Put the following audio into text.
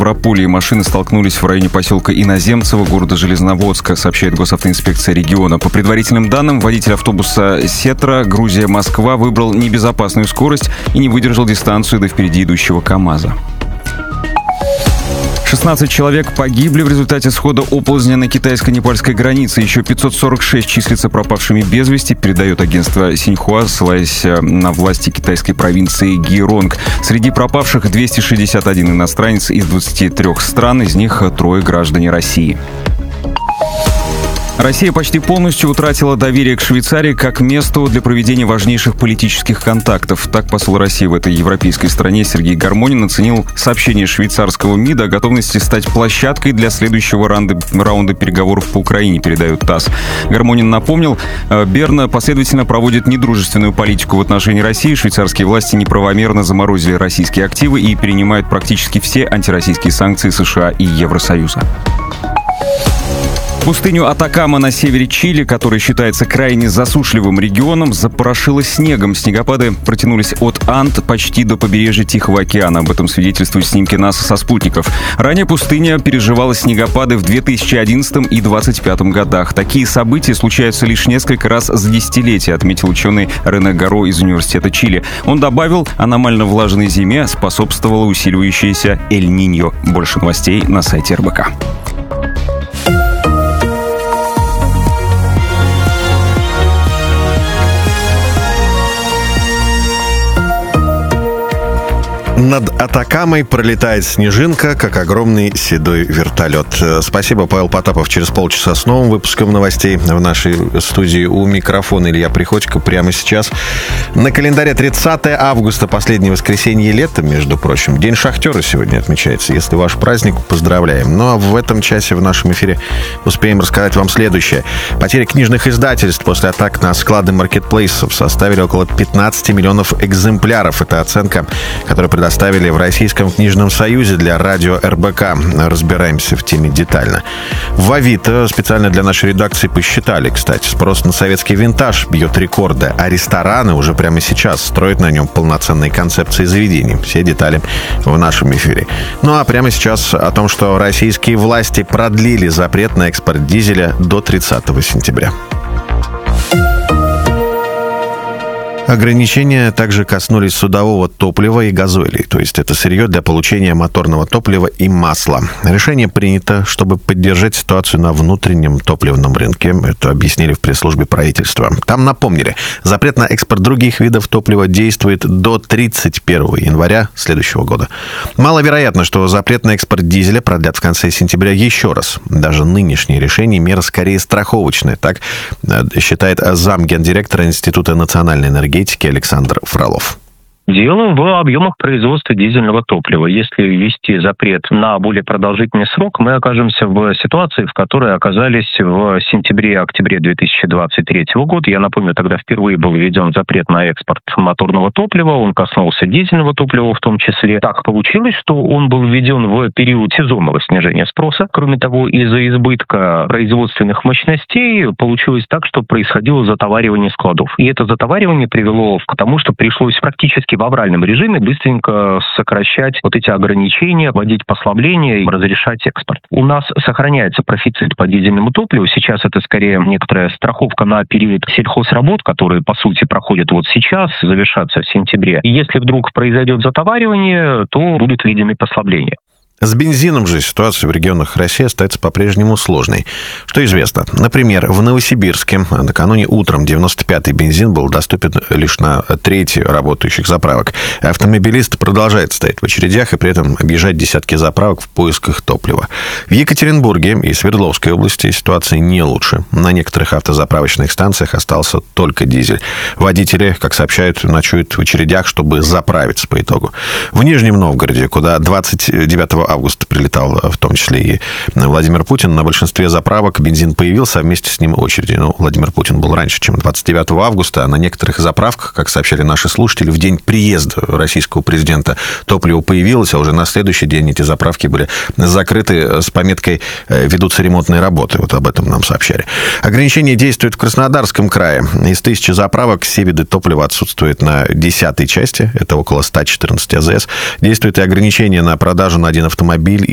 Ставрополье. Машины столкнулись в районе поселка Иноземцево города Железноводска, сообщает госавтоинспекция региона. По предварительным данным, водитель автобуса «Сетра» Грузия-Москва выбрал небезопасную скорость и не выдержал дистанцию до впереди идущего КАМАЗа. 16 человек погибли в результате схода оползня на китайско-непальской границе. Еще 546 числятся пропавшими без вести, передает агентство Синьхуа, ссылаясь на власти китайской провинции Геронг. Среди пропавших 261 иностранец из 23 стран, из них 3 граждане России. Россия почти полностью утратила доверие к Швейцарии как месту для проведения важнейших политических контактов. Так посол России в этой европейской стране Сергей Гармонин оценил сообщение швейцарского МИДа о готовности стать площадкой для следующего раунда переговоров по Украине, передает ТАСС. Гармонин напомнил, Берн последовательно проводит недружественную политику в отношении России. Швейцарские власти неправомерно заморозили российские активы и перенимают практически все антироссийские санкции США и Евросоюза. Пустыню Атакама на севере Чили, которая считается крайне засушливым регионом, запорошило снегом. Снегопады протянулись от Анд почти до побережья Тихого океана. Об этом свидетельствуют снимки НАСА со спутников. Ранее пустыня переживала снегопады в 2011 и 2025 годах. Такие события случаются лишь несколько раз за десятилетие, отметил ученый Рене Гаро из Университета Чили. Он добавил, аномально влажной зиме способствовало усиливающееся Эль-Ниньо. Больше новостей на сайте РБК. Над Атакамой пролетает снежинка, как огромный седой вертолет. Спасибо, Павел Потапов. Через полчаса с новым выпуском новостей в нашей студии. У микрофона Илья Приходько прямо сейчас. На календаре 30 августа, последнее воскресенье лета, между прочим. День шахтера сегодня отмечается. Если ваш праздник, поздравляем. Ну а в этом часе в нашем эфире успеем рассказать вам следующее. Потери книжных издательств после атак на склады маркетплейсов составили около 15 миллионов экземпляров. Это оценка, которая предоставили в Российском книжном союзе для радио РБК. Разбираемся в теме детально. В Авито специально для нашей редакции посчитали, кстати, спрос на советский винтаж бьет рекорды, а рестораны уже прямо сейчас строят на нем полноценные концепции заведений. Все детали в нашем эфире. Ну а прямо сейчас о том, что российские власти продлили запрет на экспорт дизеля до 30 сентября. Ограничения также коснулись судового топлива и газойлей, то есть это сырье для получения моторного топлива и масла. Решение принято, чтобы поддержать ситуацию на внутреннем топливном рынке. Это объяснили в пресс-службе правительства. Там напомнили, запрет на экспорт других видов топлива действует до 31 января следующего года. Маловероятно, что запрет на экспорт дизеля продлят в конце сентября еще раз. Даже нынешнее решение мера скорее страховочная, так считает замгендиректора Института национальной энергетики Александр Фролов. Дело в объемах производства дизельного топлива. Если ввести запрет на более продолжительный срок, мы окажемся в ситуации, в которой оказались в сентябре-октябре 2023 года. Я напомню, тогда впервые был введен запрет на экспорт моторного топлива. Он коснулся дизельного топлива в том числе. Так получилось, что он был введен в период сезонного снижения спроса. Кроме того, из-за избытка производственных мощностей получилось так, что происходило затоваривание складов. И это затоваривание привело к тому, что пришлось практически в авральном режиме быстренько сокращать вот эти ограничения, вводить послабления и разрешать экспорт. У нас сохраняется профицит по дизельному топливу. Сейчас это скорее некоторая страховка на период сельхозработ, которые, по сути, проходят вот сейчас, завершатся в сентябре. И если вдруг произойдет затоваривание, то будут введены послабления. С бензином же ситуация в регионах России остается по-прежнему сложной. Что известно? Например, в Новосибирске накануне утром 95-й бензин был доступен лишь на трети работающих заправок. Автомобилист продолжает стоять в очередях и при этом объезжать десятки заправок в поисках топлива. В Екатеринбурге и Свердловской области ситуация не лучше. На некоторых автозаправочных станциях остался только дизель. Водители, как сообщают, ночуют в очередях, чтобы заправиться по итогу. В Нижнем Новгороде, куда 29 августа прилетал в том числе и Владимир Путин, на большинстве заправок бензин появился, а вместе с ним очереди. Но Владимир Путин был раньше, чем 29 августа, а на некоторых заправках, как сообщали наши слушатели, в день приезда российского президента топливо появилось, а уже на следующий день эти заправки были закрыты с пометкой «Ведутся ремонтные работы». Вот об этом нам сообщали. Ограничения действуют в Краснодарском крае. Из 1000 заправок все виды топлива отсутствуют на 10-й части, это около 114 АЗС. Действует и ограничение на продажу на один автомобиль